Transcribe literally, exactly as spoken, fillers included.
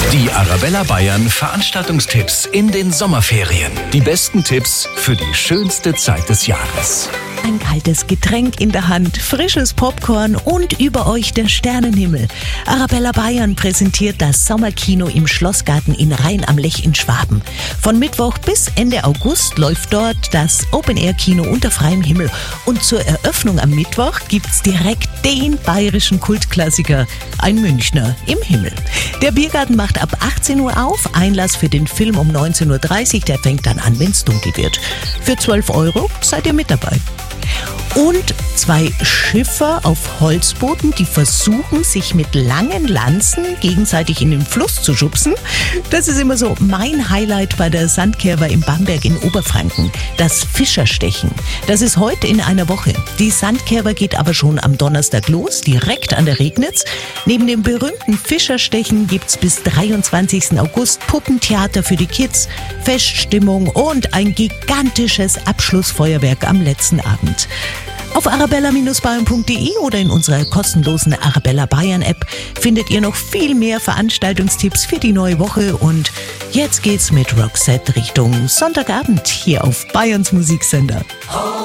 Die Arabella Bayern Veranstaltungstipps in den Sommerferien. Die besten Tipps für die schönste Zeit des Jahres. Ein kaltes Getränk in der Hand, frisches Popcorn und über euch der Sternenhimmel. Arabella Bayern präsentiert das Sommerkino im Schlossgarten in Rhein am Lech in Schwaben. Von Mittwoch bis Ende August läuft dort das Open-Air-Kino unter freiem Himmel. Und zur Eröffnung am Mittwoch gibt's direkt den bayerischen Kultklassiker, ein Münchner im Himmel. Der Biergarten macht ab achtzehn Uhr auf, Einlass für den Film um neunzehn Uhr dreißig, der fängt dann an, wenn's dunkel wird. Für zwölf Euro seid ihr mit dabei. Und zwei Schiffer auf Holzbooten, die versuchen, sich mit langen Lanzen gegenseitig in den Fluss zu schubsen. Das ist immer so mein Highlight bei der Sandkerber in Bamberg in Oberfranken. Das Fischerstechen. Das ist heute in einer Woche. Die Sandkerber geht aber schon am Donnerstag los, direkt an der Regnitz. Neben dem berühmten Fischerstechen gibt's bis dreiundzwanzigsten August Puppentheater für die Kids, Feststimmung und ein gigantisches Abschlussfeuerwerk am letzten Abend. Auf arabella Bayern punkt de oder in unserer kostenlosen Arabella Bayern App findet ihr noch viel mehr Veranstaltungstipps für die neue Woche. Und jetzt geht's mit Roxette Richtung Sonntagabend hier auf Bayerns Musiksender.